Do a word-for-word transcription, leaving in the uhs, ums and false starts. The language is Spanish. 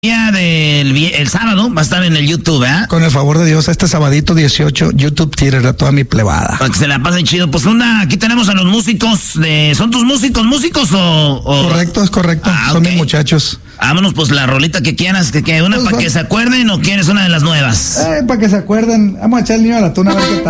día del el sábado va a estar en el YouTube, ¿eh? Con el favor de Dios, este sabadito dieciocho, YouTube Theater a toda mi plebada. Para que se la pasen chido. Pues una, aquí tenemos a los músicos. De, ¿Son tus músicos, músicos o...? o... Correcto, es correcto. Ah, Son okay. mis muchachos. Vámonos, pues la rolita que quieras, que, que una pues, para que se acuerden o quieres una de las nuevas. Eh, para que se acuerden. Vamos a echar el niño a la tuna a ver qué tal.